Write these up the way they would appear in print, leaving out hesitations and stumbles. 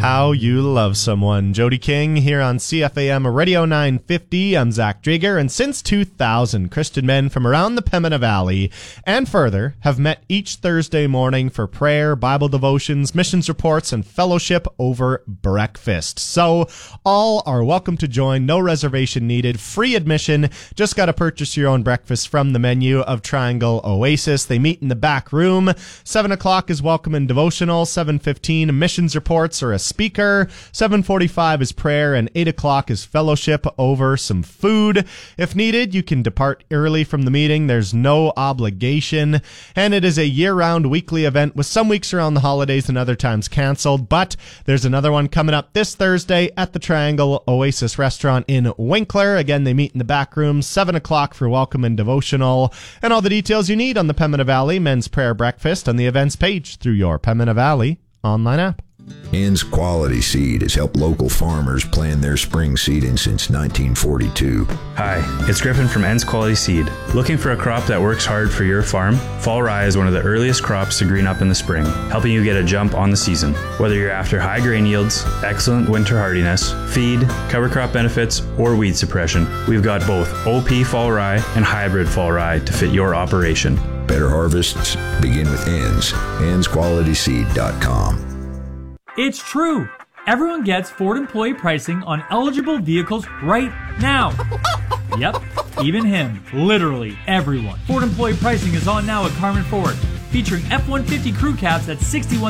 How you love someone. Jody King here on CFAM Radio 950. I'm Zach Drager, and since 2000, Christian men from around the Pembina Valley and further have met each Thursday morning for prayer, Bible devotions, missions reports, and fellowship over breakfast. So all are welcome to join. No reservation needed. Free admission. Just got to purchase your own breakfast from the menu of Triangle Oasis. They meet in the back room. 7 o'clock is welcome and devotional. 7:15 missions reports or a speaker. 7:45 is prayer, and 8 o'clock is fellowship over some food. If needed, you can depart early from the meeting. There's no obligation, and it is a year-round weekly event with some weeks around the holidays and other times canceled. But there's another one coming up this Thursday at the Triangle Oasis restaurant in Winkler. Again, they meet in the back room. 7 o'clock for welcome and devotional, and all the details you need on the Pembina Valley Men's Prayer Breakfast on the events page through your Pembina Valley online app. Ends Quality Seed has helped local farmers plan their spring seeding since 1942. Hi, it's Griffin from Ends Quality Seed. Looking for a crop that works hard for your farm? Fall rye is one of the earliest crops to green up in the spring, helping you get a jump on the season. Whether you're after high grain yields, excellent winter hardiness, feed, cover crop benefits, or weed suppression, we've got both OP fall rye and hybrid fall rye to fit your operation. Better harvests begin with Ends. EndsQualitySeed.com. It's true. Everyone gets Ford employee pricing on eligible vehicles right now. Yep, even him. Literally everyone. Ford employee pricing is on now at Carmen Ford, featuring F-150 crew cabs at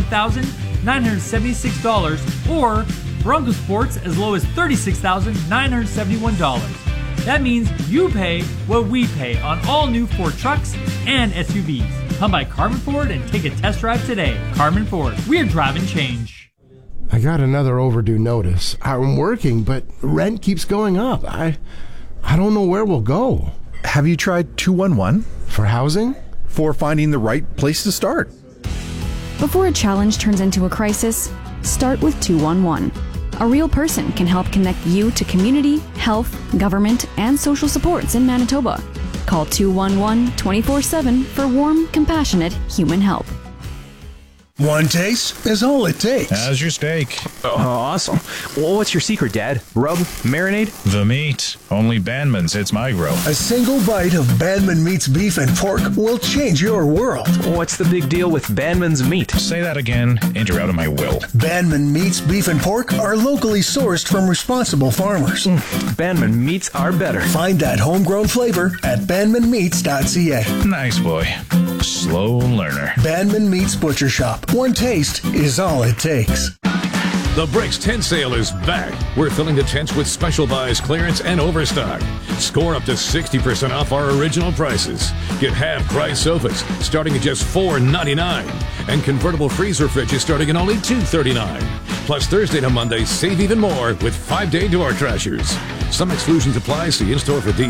$61,976 or Bronco Sports as low as $36,971. That means you pay what we pay on all new Ford trucks and SUVs. Come by Carmen Ford and take a test drive today. Carmen Ford, we're driving change. I got another overdue notice. I'm working, but rent keeps going up. I don't know where we'll go. Have you tried 211? For housing? For finding the right place to start. Before a challenge turns into a crisis, start with 211. A real person can help connect you to community, health, government, and social supports in Manitoba. Call 211 24/7 for warm, compassionate human help. One taste is all it takes. How's your steak? Oh, awesome. Well, what's your secret, Dad? Rub? Marinade? The meat. Only Bandman's hits my grill. A single bite of Bandman Meat's beef and pork will change your world. What's the big deal with Bandman's meat? Say that again, and you're out of my will. Bandman Meat's beef and pork are locally sourced from responsible farmers. Bandman Meats are better. Find that homegrown flavor at bandmanmeats.ca. Nice boy. Slow learner. Bandman Meats Butcher Shop. One taste is all it takes. The Bricks tent sale is back. We're filling the tents with special buys, clearance, and overstock. Score up to 60% off our original prices. Get half-price sofas starting at just $4.99. And convertible freezer fridges starting at only $2.39. Plus Thursday to Monday, save even more with 5-day door crashers. Some exclusions apply. See in-store for details.